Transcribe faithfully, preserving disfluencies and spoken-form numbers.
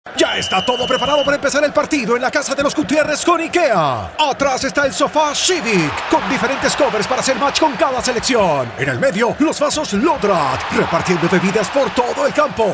Ya está todo preparado para empezar el partido en la casa de los Gutiérrez con IKEA. Atrás está el sofá Civic, con diferentes covers para hacer match con cada selección. En el medio, los vasos Lodrat, repartiendo bebidas por todo el campo.